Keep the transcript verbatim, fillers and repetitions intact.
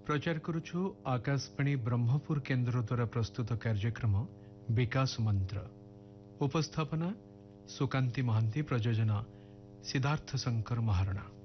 प्रचार करुछु आकाशवाणी ब्रह्मपुर केन्द्र द्वारा प्रस्तुत कार्यक्रम विकास मंत्र। उपस्थापना सुकांति महांती, प्रयोजना सिद्धार्थ शंकर महारणा।